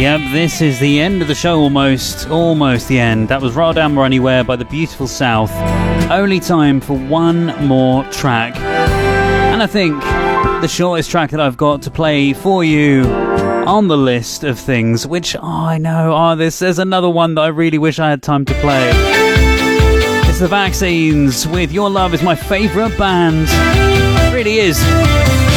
Yep, this is the end of the show almost the end. That was Radam or Anywhere by the Beautiful South. Only time for one more track. And I think the shortest track that I've got to play for you on the list of things, which, I know, there's another one that I really wish I had time to play. It's the Vaccines with Your Love Is My Favourite Band. It really is.